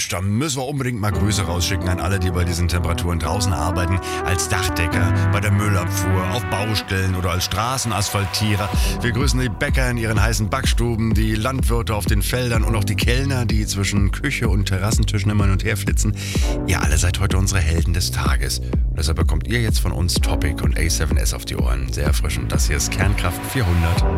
Mensch, da müssen wir unbedingt mal Grüße rausschicken an alle, die bei diesen Temperaturen draußen arbeiten. Als Dachdecker, bei der Müllabfuhr, auf Baustellen oder als Straßenasphaltierer. Wir grüßen die Bäcker in ihren heißen Backstuben, die Landwirte auf den Feldern und auch die Kellner, die zwischen Küche und Terrassentischen immer hin und her flitzen. Ihr alle seid heute unsere Helden des Tages. Und deshalb bekommt ihr jetzt von uns Topic und A7S auf die Ohren. Sehr erfrischend. Das hier ist Kernkraft 400.